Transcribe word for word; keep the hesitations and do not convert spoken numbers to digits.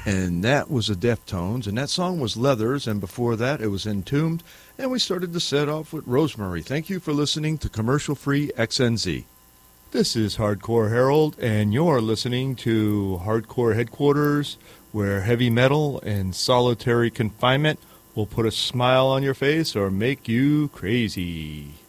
And that was the Deftones, and that song was Leathers, and before that it was Entombed, and we started the set off with Rosemary. Thank you for listening to Commercial-Free X N Z. This is Hardcore Harold, and you're listening to Hardcore Headquarters, where heavy metal and solitary confinement will put a smile on your face or make you crazy.